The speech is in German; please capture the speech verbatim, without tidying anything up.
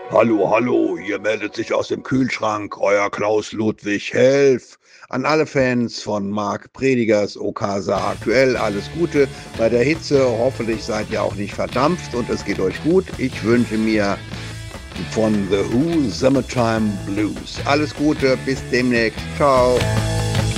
Hallo, hallo, hier meldet sich aus dem Kühlschrank euer Klaus Ludwig Helf. An alle Fans von Marc Predigers Okasa aktuell alles Gute bei der Hitze. Hoffentlich seid ihr auch nicht verdampft und es geht euch gut. Ich wünsche mir von The Who Summertime Blues. Alles Gute, bis demnächst. Ciao.